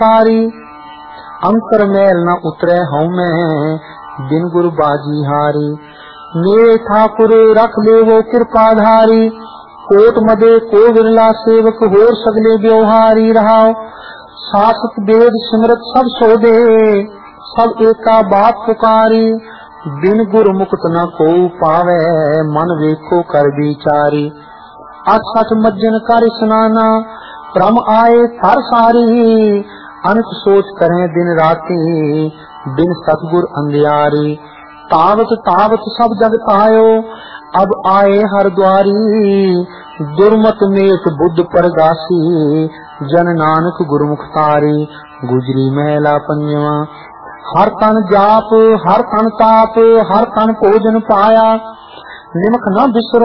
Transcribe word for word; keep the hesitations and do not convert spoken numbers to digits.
सारी अंतर मैल न उतरे हूँ मैं बिन गुरु बाजी हारी। मेरे ठाकुर रख ले वो कृपाधारी कोट मदे को विरला सेवक होर सगले व्यवहारी रहाओ। शासक वेद सिमरत सब सोदे सब एका बात पुकारी बिन गुरु मुक्त न को पावे मन वेखो कर विचारी। अठ सठ मज्जन कर स्नाना परम आए थर सारी अनक सोच करें दिन राती बिन सतगुर अंधियारी। तावत तावत सब जग पायो अब आए हर द्वारी दुर्मत मेट बुद्ध परगासी जन नानक गुरुमुख तारी। गुजरी महला पंजवा हर तन जाप हर तन ताप हर तन भोजन पाया निमक न बिसरो